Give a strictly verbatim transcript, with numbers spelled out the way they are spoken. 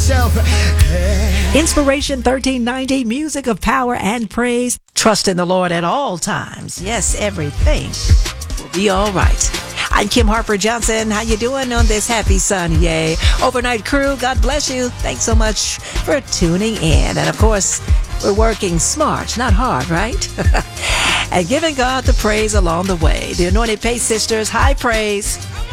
yourself. Hey. Inspiration thirteen ninety, music of power and praise. Trust in the Lord at all times. Yes, everything will be all right. I'm Kim Harper Johnson. How you doing on this happy Sunday? Overnight crew, God bless you. Thanks so much for tuning in. And of course, we're working smart, not hard, right? And giving God the praise along the way. The Anointed Pace Sisters, high praise.